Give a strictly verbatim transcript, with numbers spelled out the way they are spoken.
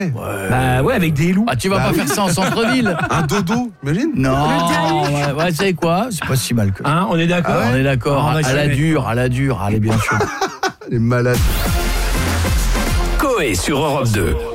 Ouais. Bah ouais, avec des loups. Ah, tu vas Bah pas oui. faire ça en centre-ville. Un dodo, imagine. Non, ouais, ouais, tu sais quoi? C'est pas si mal que ça. Hein, on est d'accord. On est d'accord, Ah, on va à la jamais. dure, à la dure, allez bien sûr. Les malades. Coé sur Europe deux.